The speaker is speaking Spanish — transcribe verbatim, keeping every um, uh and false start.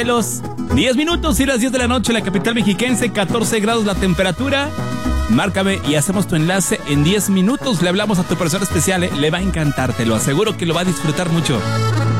Los diez minutos y las diez de la noche, la capital mexiquense, catorce grados la temperatura. Márcame y hacemos tu enlace en diez minutos. Le hablamos a tu persona especial, ¿eh? Le va a encantar, te lo aseguro que lo va a disfrutar mucho.